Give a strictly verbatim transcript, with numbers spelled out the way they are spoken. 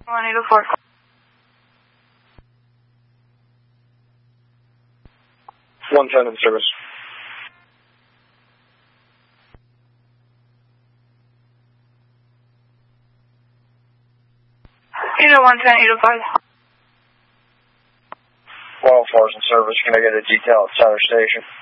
one eight oh four. one ten in service. Either one ten, eight oh five. one oh four is in service. Can I get a detail at Center Station?